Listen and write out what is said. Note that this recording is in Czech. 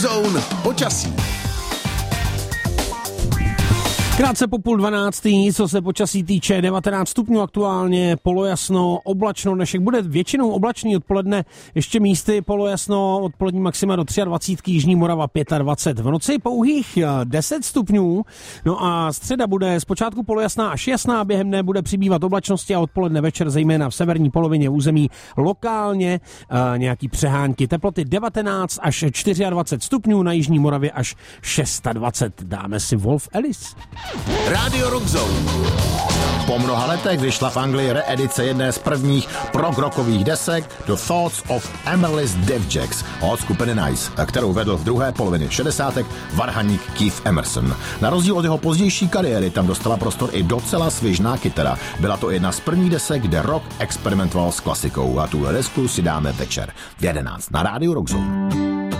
Zone počasí. Krátce po 11:30, co se počasí týče, 19 stupňů aktuálně, polojasno, oblačno, dnešek bude většinou oblačný odpoledne, ještě místy polojasno, odpolední maxima do 23, Jižní Morava 25, v noci pouhých 10 stupňů, no a středa bude zpočátku polojasná až jasná, během dne bude přibývat oblačnosti a odpoledne večer zejména v severní polovině území lokálně nějaký přehánky, teploty 19 až 24 stupňů, na Jižní Moravě až 26, dáme si Wolf Alice. Rádio Rock Zone. Po mnoha letech vyšla v Anglii reedice jedné z prvních prog-rockových desek The Thoughts of Emily's Dave Jacks od skupiny Nice, kterou vedl v druhé polovině 60. varhaník Keith Emerson. Na rozdíl od jeho pozdější kariéry tam dostala prostor i docela svěžná kytara. Byla to jedna z prvních desek, kde rock experimentoval s klasikou a tuhle desku si dáme večer v 11 na Rádiu Rock Zone.